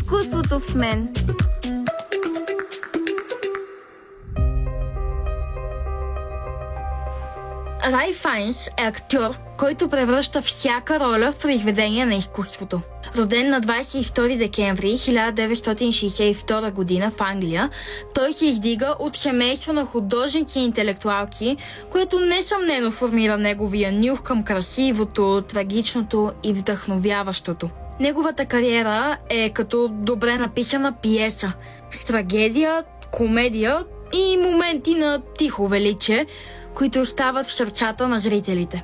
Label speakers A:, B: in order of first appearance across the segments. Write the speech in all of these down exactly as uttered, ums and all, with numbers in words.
A: изкуството в мен. Рай Файнс е актьор, който превръща всяка роля в произведение на изкуството. Роден на двадесет и втори декември хиляда деветстотин шейсет и втора година в Англия, той се издига от семейство на художници и интелектуалки, което несъмнено формира неговия нюх към красивото, трагичното и вдъхновяващото. Неговата кариера е като добре написана пиеса, с трагедия, комедия и моменти на тихо величие, които остават в сърцата на зрителите.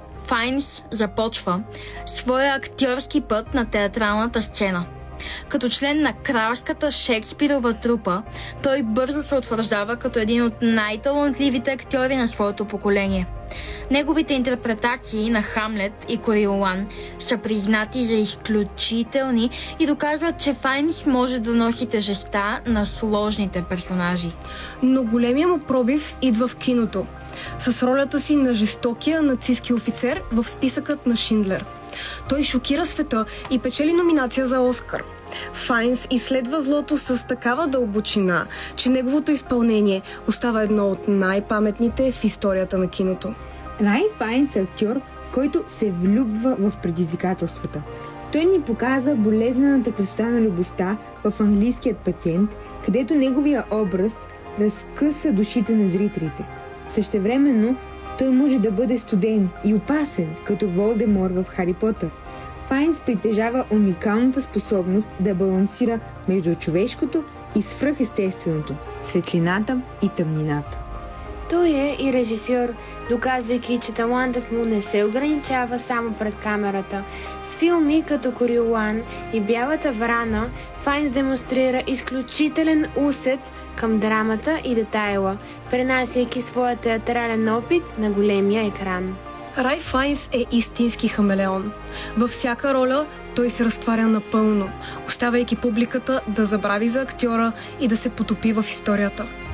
A: Файнс започва своя актьорски път на театралната сцена. Като член на кралската Шекспирова трупа, той бързо се утвърждава като един от най-талантливите актьори на своето поколение. Неговите интерпретации на Хамлет и Кориолан са признати за изключителни и доказват, че Файнс може да носи тежестта на сложните персонажи.
B: Но големия му пробив идва в киното, с ролята си на жестокия нацистски офицер в списъкът на Шиндлер. Той шокира света и печели номинация за Оскар. Файнс изследва злото с такава дълбочина, че неговото изпълнение остава едно от най-паметните в историята на киното.
C: Рай Файнс е актьор, който се влюбва в предизвикателствата. Той ни показа болезнената красота на любовта в Английският пациент, където неговия образ разкъса душите на зрителите. Същевременно той може да бъде студен и опасен, като Волдемор в Хари Потър. Файнс притежава уникалната способност да балансира между човешкото и свръхестественото, светлината и тъмнината.
D: Той е и режисьор, доказвайки, че талантът му не се ограничава само пред камерата. С филми като Кориолан и Бялата врана, Файнс демонстрира изключителен усет към драмата и детайла, пренасяйки своя театрален опит на големия екран.
B: Рай Файнс е истински хамелеон. Във всяка роля той се разтваря напълно, оставяйки публиката да забрави за актьора и да се потопи в историята.